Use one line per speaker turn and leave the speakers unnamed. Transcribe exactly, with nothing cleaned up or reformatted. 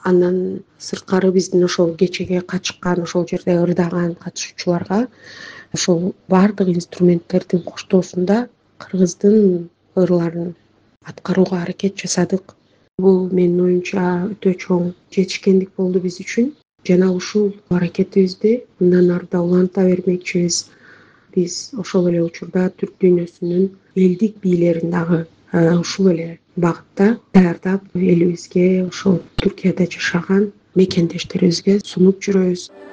Андан сырткары биздин ошол кечеге катышкан, ошол жерде ырдаган катышуучуларга ошол баардык инструменттердин коштоосунда кыргыздын ырларын аткарууга аракет жасадык. Бул менин оюмча өтө чоң жетишкендик болду биз үчүн жана ушул аракетибизди мындан ары да уланта бермекчибиз. Биз ошол эле учурда түрк дүйнөсүнүн элдик бийлерин дагы ушул эле багытта даярдап элибизге, ошол Түркияда жашаган мекендештерибизге сунуп жүрөбүз.